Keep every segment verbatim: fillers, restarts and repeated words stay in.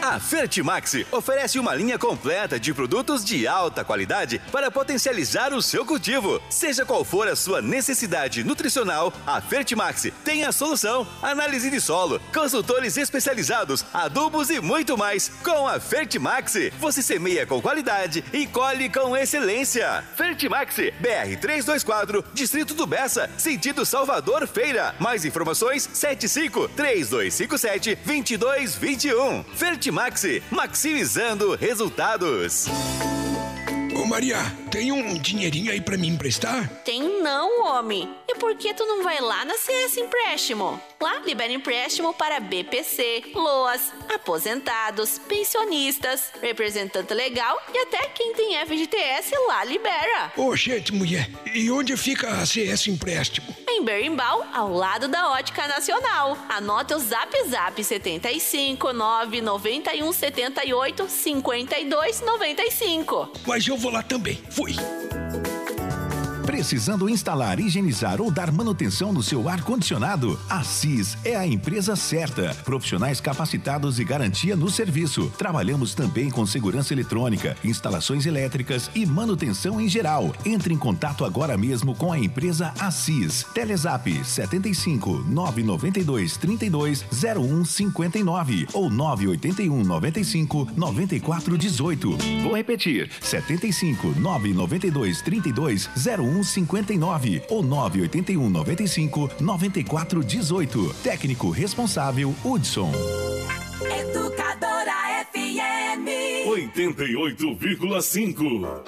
A Fertimax oferece uma linha completa de produtos de alta qualidade para potencializar o seu cultivo. Seja qual for a sua necessidade nutricional, a Fertimax tem a solução. Análise de solo, consultores especializados, adubos e muito mais. Com a Fertimax, você semeia com qualidade e colhe com excelência. Fertimax, B R trezentos e vinte e quatro, Distrito do Bessa, sentido Salvador Feira. Mais informações, sete cinco, três dois cinco sete, dois dois dois um. Fertimax, maximizando resultados. Ô Maria, tem um dinheirinho aí pra me emprestar? Tem não, homem. E por que tu não vai lá na C S Empréstimo? Lá libera empréstimo para B P C, LOAS, aposentados, pensionistas, representante legal e até quem tem F G T S lá libera. Ô, gente, mulher, e onde fica a C S Empréstimo? Em Berimbau, ao lado da Ótica Nacional. Anota o zap zap setenta e cinco, nove noventa e um, setenta e oito, cinquenta e dois, noventa e cinco. Mas eu vou lá também. Fui. Precisando instalar, higienizar ou dar manutenção no seu ar-condicionado? A Cis é a empresa certa. Profissionais capacitados e garantia no serviço. Trabalhamos também com segurança eletrônica, instalações elétricas e manutenção em geral. Entre em contato agora mesmo com a empresa Assis. Telezap setenta e cinco, nove noventa e dois, trinta e dois, zero um cinquenta e nove ou nove oitenta e um, noventa e cinco, noventa e quatro dezoito. Vou repetir: setenta e cinco, nove noventa e dois, trinta e dois, zero um cinquenta e nove ou nove oitenta e um, noventa e cinco, noventa e quatro dezoito. Técnico responsável Hudson. Educadora F M oitenta e oito vírgula cinco.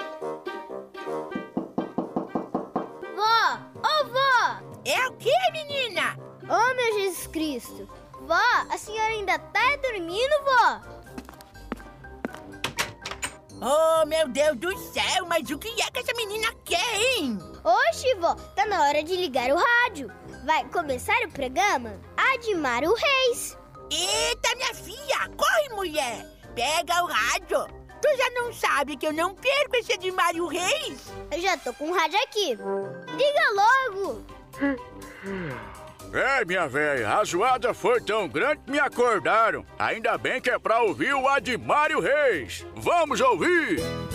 Vó, ô vó! É o que, menina? Ô meu Jesus Cristo! Vó, a senhora ainda tá dormindo, vó? Oh, meu Deus do céu, mas o que é que essa menina quer, hein? Oxe, vó, tá na hora de ligar o rádio. Vai começar o programa Admário Reis. Eita, minha filha, corre, mulher. Pega o rádio. Tu já não sabe que eu não perco esse Admário Reis? Eu já tô com o rádio aqui. Liga logo. É, minha velha, a zoada foi tão grande que me acordaram. Ainda bem que é pra ouvir o Admário Reis. Vamos ouvir!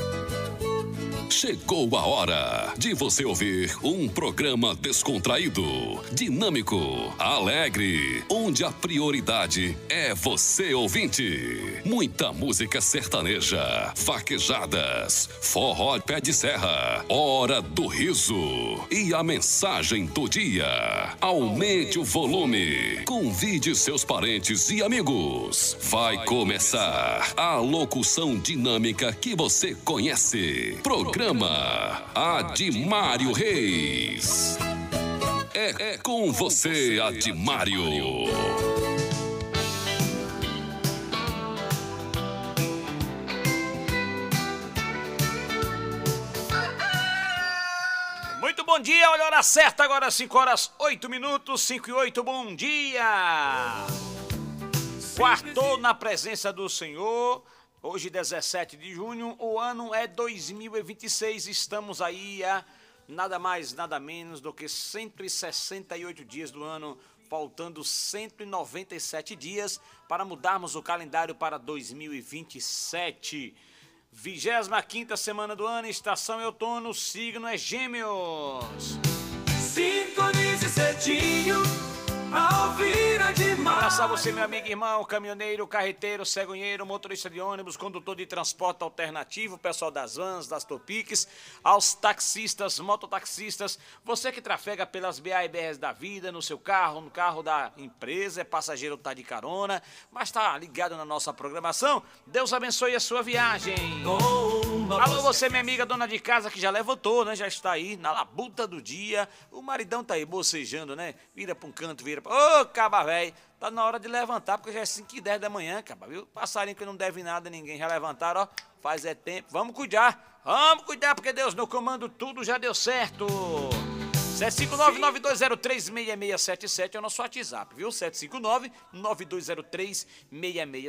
Chegou a hora de você ouvir um programa descontraído, dinâmico, alegre, onde a prioridade é você, ouvinte. Muita música sertaneja, vaquejadas, forró pé de serra, hora do riso e a mensagem do dia. Aumente o volume, convide seus parentes e amigos. Vai começar a locução dinâmica que você conhece. Programa Admário Reis. É, é com você, Admário. Muito bom dia, olha a hora certa, agora cinco horas, oito minutos, cinco e oito, bom dia. Quartou na presença do Senhor. Hoje, dezessete de junho, o ano é dois mil e vinte e seis, estamos aí a nada mais, nada menos do que cento e sessenta e oito dias do ano, faltando cento e noventa e sete dias para mudarmos o calendário para dois mil e vinte e sete. vigésima quinta semana do ano, estação é outono, signo é Gêmeos. Sintonize cedinho ao vir Admário. Abraçar você, meu amigo, irmão, caminhoneiro, carreteiro, cegonheiro, motorista de ônibus, condutor de transporte alternativo, pessoal das vans, das topiques, aos taxistas, mototaxistas, você que trafega pelas B A e B Rs da vida, no seu carro, no carro da empresa, é passageiro, tá de carona, mas tá ligado na nossa programação. Deus abençoe a sua viagem. Alô, você, minha amiga, dona de casa, que já levantou, né? Já está aí na labuta do dia. O maridão tá aí bocejando, né? Vira pra um canto, vira pra... Ô, caba velho, tá na hora de levantar, porque já é cinco e dez da manhã, caba, viu? Passarinho que não deve nada a ninguém, já levantaram, ó. Faz é tempo. Vamos cuidar. Vamos cuidar, porque Deus no comando, tudo já deu certo. sete cinco nove, nove dois zero três, seis seis sete sete é o nosso WhatsApp, viu? sete cinco nove, nove dois zero três, seis seis